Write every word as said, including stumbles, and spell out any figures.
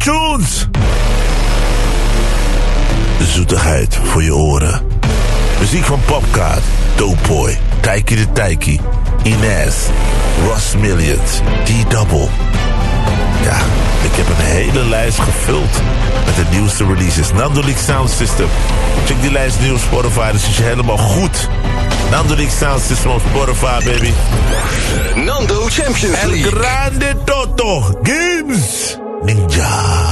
tunes. Zoetigheid voor je oren. Muziek van Popkaart, Doughboy, Taiki de Taiki, Inez, Ross Millions, D-Double. Ja, ik heb een hele lijst gevuld met de nieuwste releases. Nando League Sound System. Check die lijst nieuw op Spotify, dus is je helemaal goed. Nando League Sound System op Spotify, baby. Nando Champions League. El Grande Toto Games Ninja.